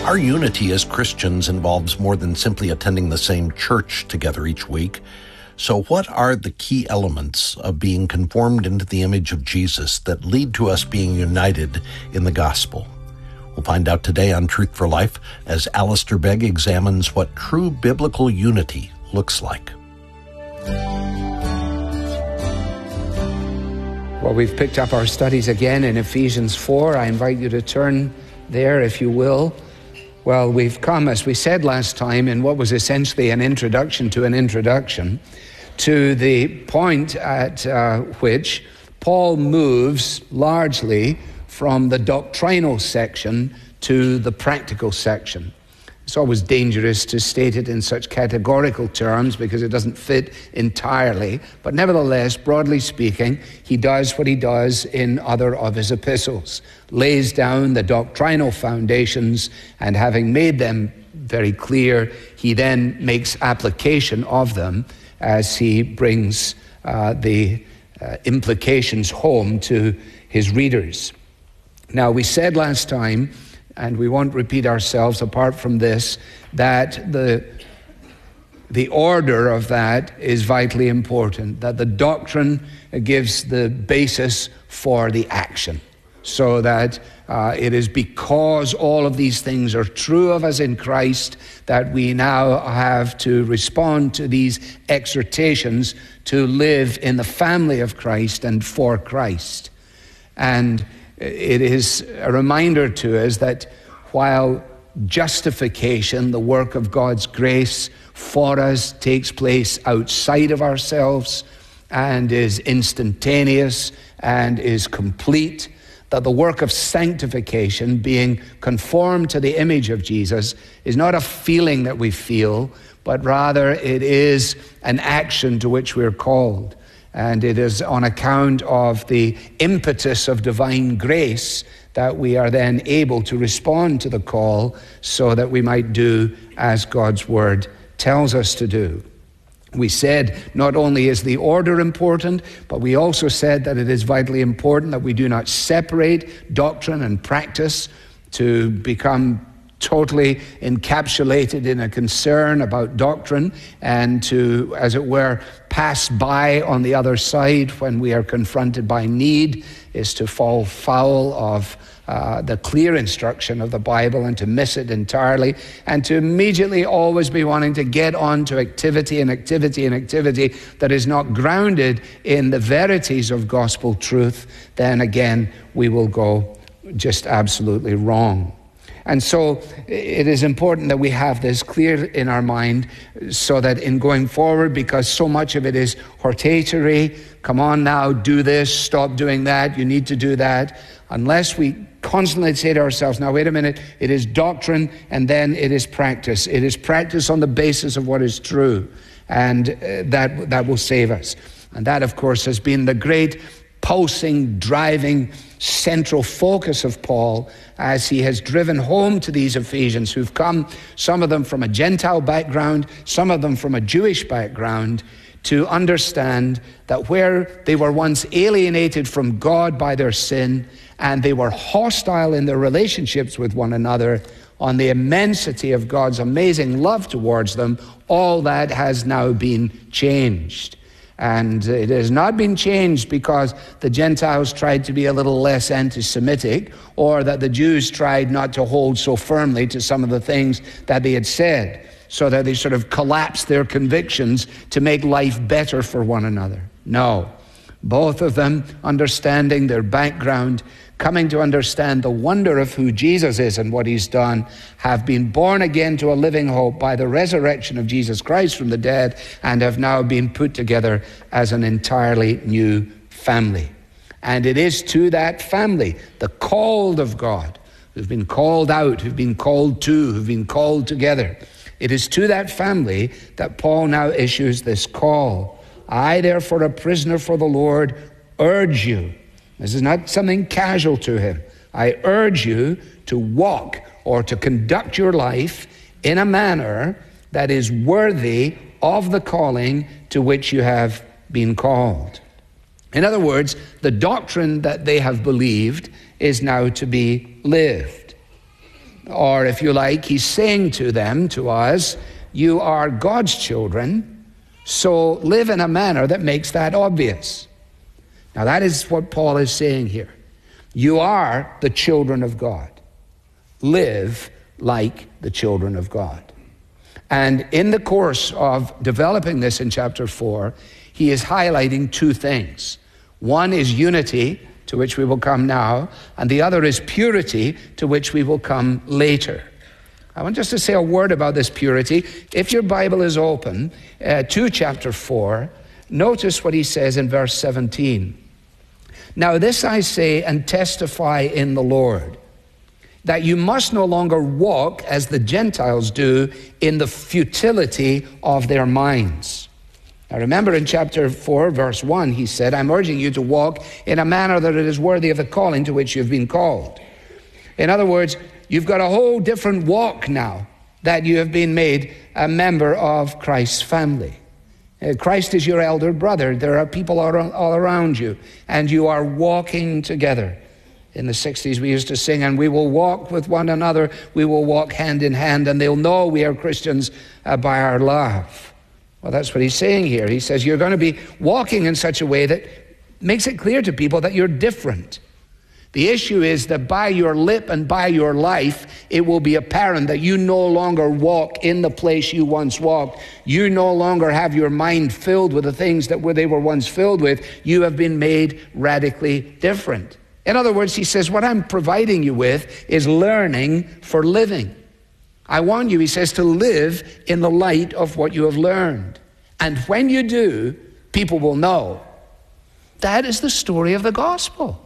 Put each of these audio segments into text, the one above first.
Our unity as Christians involves more than simply attending the same church together each week. So what are the key elements of being conformed into the image of Jesus that lead to us being united in the gospel? We'll find out today on Truth for Life as Alistair Begg examines what true biblical unity looks like. Well, we've picked up our studies again in Ephesians 4. I invite you to turn there, if you will. Well, we've come, as we said last time, in what was essentially an introduction to an introduction, to the point at which Paul moves largely from the doctrinal section to the practical section. It's always dangerous to state it in such categorical terms because it doesn't fit entirely. But nevertheless, broadly speaking, he does what he does in other of his epistles. Lays down the doctrinal foundations, and having made them very clear, he then makes application of them as he brings the implications home to his readers. Now, we said last time, and we won't repeat ourselves apart from this, that the order of that is vitally important, that the doctrine gives the basis for the action, so that it is because all of these things are true of us in Christ that we now have to respond to these exhortations to live in the family of Christ and for Christ. And it is a reminder to us that while justification, the work of God's grace for us, takes place outside of ourselves and is instantaneous and is complete, that the work of sanctification, being conformed to the image of Jesus, is not a feeling that we feel, but rather it is an action to which we're called. And it is on account of the impetus of divine grace that we are then able to respond to the call so that we might do as God's word tells us to do. We said not only is the order important, but we also said that it is vitally important that we do not separate doctrine and practice to become totally encapsulated in a concern about doctrine and to, as it were, pass by on the other side when we are confronted by need, is to fall foul of the clear instruction of the Bible and to miss it entirely, and to immediately always be wanting to get on to activity that is not grounded in the verities of gospel truth. Then again, we will go just absolutely wrong. And so it is important that we have this clear in our mind so that in going forward, because so much of it is hortatory, come on now, do this, stop doing that, you need to do that, unless we constantly say to ourselves, now wait a minute, it is doctrine and then it is practice. It is practice on the basis of what is true, and that will save us. And that, of course, has been the great pulsing, driving, central focus of Paul as he has driven home to these Ephesians who've come, some of them from a Gentile background, some of them from a Jewish background, to understand that where they were once alienated from God by their sin and they were hostile in their relationships with one another, on the immensity of God's amazing love towards them, all that has now been changed. And it has not been changed because the Gentiles tried to be a little less anti-Semitic, or that the Jews tried not to hold so firmly to some of the things that they had said, so that they sort of collapsed their convictions to make life better for one another. No, both of them understanding their background, coming to understand the wonder of who Jesus is and what he's done, have been born again to a living hope by the resurrection of Jesus Christ from the dead, and have now been put together as an entirely new family. And it is to that family, the called of God, who've been called out, who've been called to, who've been called together, it is to that family that Paul now issues this call. I, therefore, a prisoner for the Lord, urge you. This is not something casual to him. I urge you to walk or to conduct your life in a manner that is worthy of the calling to which you have been called. In other words, the doctrine that they have believed is now to be lived. or if you like, he's saying to them, to us, you are God's children, so live in a manner that makes that obvious. Now that is what Paul is saying here. You are the children of God. Live like the children of God. And in the course of developing this in chapter 4, he is highlighting two things. One is unity, to which we will come now, and the other is purity, to which we will come later. I want just to say a word about this purity. If your Bible is open to chapter 4, notice what he says in verse 17. Now this I say and testify in the Lord, that you must no longer walk as the Gentiles do in the futility of their minds. Now remember in chapter 4, verse 1, he said, I'm urging you to walk in a manner that it is worthy of the calling to which you've been called. In other words, you've got a whole different walk now that you have been made a member of Christ's family. Christ is your elder brother. There are people all around you, and you are walking together. In the 60s, we used to sing, and we will walk with one another. We will walk hand in hand, and they'll know we are Christians by our love. Well, that's what he's saying here. He says you're going to be walking in such a way that makes it clear to people that you're different. The issue is that by your lip and by your life, it will be apparent that you no longer walk in the place you once walked. You no longer have your mind filled with the things that they were once filled with. You have been made radically different. In other words, he says, what I'm providing you with is learning for living. I want you, he says, to live in the light of what you have learned. And when you do, people will know. That is the story of the gospel.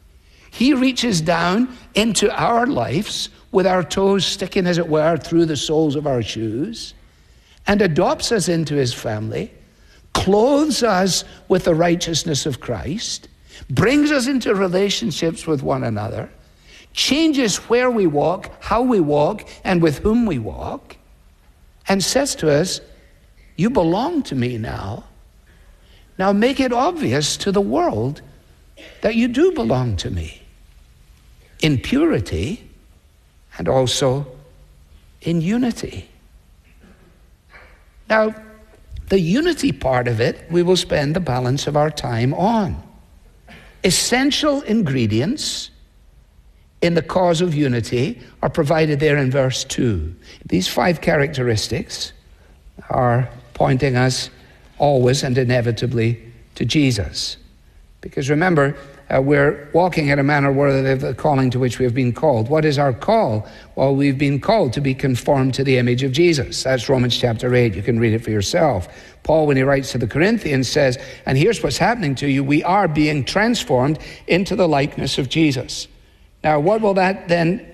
He reaches down into our lives with our toes sticking, as it were, through the soles of our shoes and adopts us into his family, clothes us with the righteousness of Christ, brings us into relationships with one another, changes where we walk, how we walk, and with whom we walk, and says to us, you belong to me now. Now make it obvious to the world that you do belong to me. In purity and also in unity. Now, the unity part of it, we will spend the balance of our time on. Essential ingredients in the cause of unity are provided there in verse 2. These 5 characteristics are pointing us always and inevitably to Jesus. Because remember, we're walking in a manner worthy of the calling to which we have been called. What is our call? Well, we've been called to be conformed to the image of Jesus. That's Romans chapter 8. You can read it for yourself. Paul, when he writes to the Corinthians, says, and here's what's happening to you. We are being transformed into the likeness of Jesus. Now, what will that then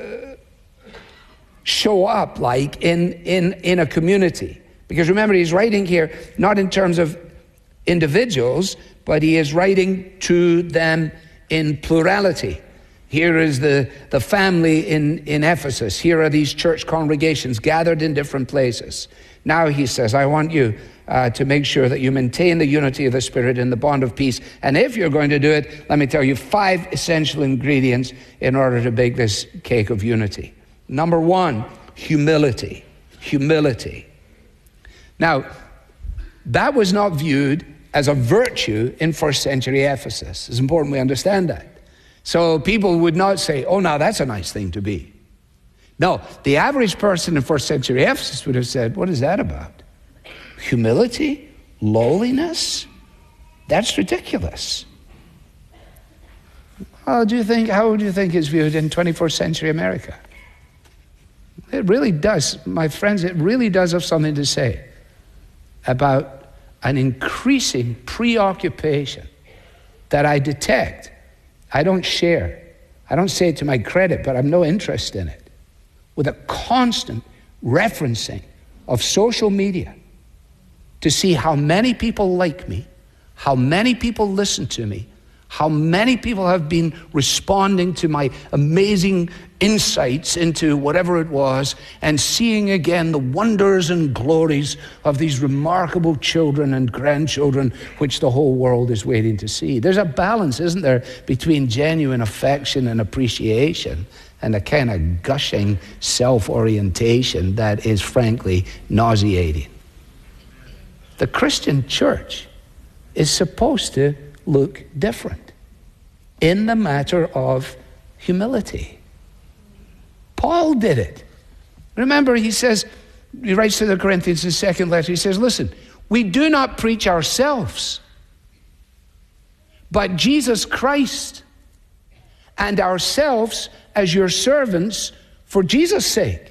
show up like in a community? Because remember, he's writing here not in terms of individuals, but he is writing to them in plurality. Here is the family in Ephesus. Here are these church congregations gathered in different places. Now he says, I want you to make sure that you maintain the unity of the Spirit in the bond of peace. And if you're going to do it, let me tell you 5 essential ingredients in order to bake this cake of unity. Number 1, humility. Humility. Now, that was not viewed as a virtue in first century Ephesus. It's important we understand that. So people would not say, oh, now that's a nice thing to be. No, the average person in first century Ephesus would have said, what is that about? Humility? Lowliness? That's ridiculous. How do you think it's viewed in 21st century America? It really does, my friends, it really does have something to say about an increasing preoccupation that I detect. I don't share. I don't say it to my credit, but I have no interest in it. With a constant referencing of social media to see how many people like me, how many people listen to me, how many people have been responding to my amazing insights into whatever it was, and seeing again the wonders and glories of these remarkable children and grandchildren which the whole world is waiting to see. There's a balance, isn't there, between genuine affection and appreciation and a kind of gushing self-orientation that is frankly nauseating. The Christian church is supposed to look different in the matter of humility. Paul did it. Remember, he writes to the Corinthians in his second letter, he says, listen, we do not preach ourselves, but Jesus Christ, and ourselves as your servants for Jesus' sake.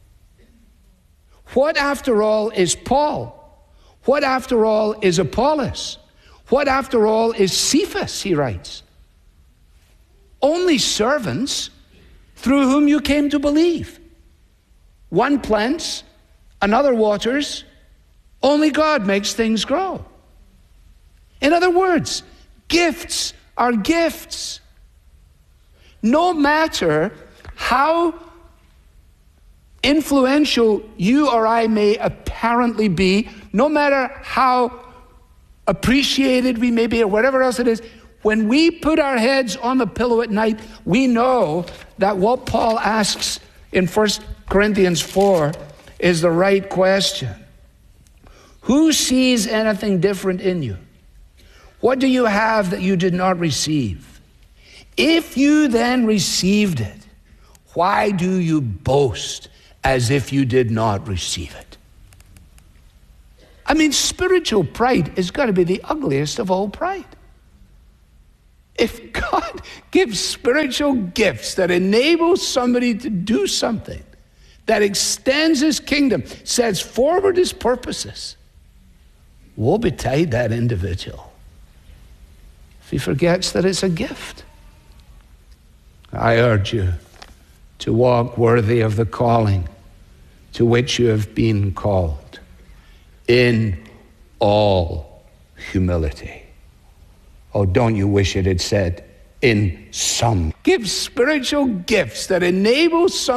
What, after all, is Paul? What, after all, is Apollos? What, after all, is Cephas, he writes? Only servants through whom you came to believe. One plants, another waters. Only God makes things grow. In other words, gifts are gifts. No matter how influential you or I may apparently be, no matter how appreciated we may be or whatever else it is, when we put our heads on the pillow at night, we know that what Paul asks in 1 Corinthians 4 is the right question. Who sees anything different in you? What do you have that you did not receive? If you then received it, why do you boast as if you did not receive it? I mean, spiritual pride has got to be the ugliest of all pride. If God gives spiritual gifts that enable somebody to do something, that extends his kingdom, sets forward his purposes, woe betide that individual if he forgets that it's a gift. I urge you to walk worthy of the calling to which you have been called, in all humility. Oh, don't you wish it had said, in some? Give spiritual gifts that enable some